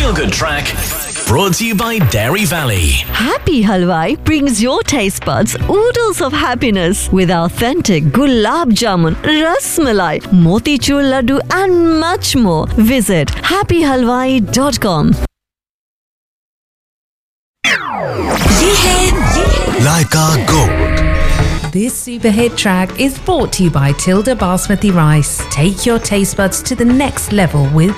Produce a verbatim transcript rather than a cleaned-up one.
feel-good track brought to you by Dairy Valley. Happy Halwai brings your taste buds oodles of happiness with authentic gulab jamun, ras malai, motichur laddu and much more. Visit happy halwai dot com. Laika Gold. This super hit track is brought to you by Tilda Basmati Rice. Take your taste buds to the next level with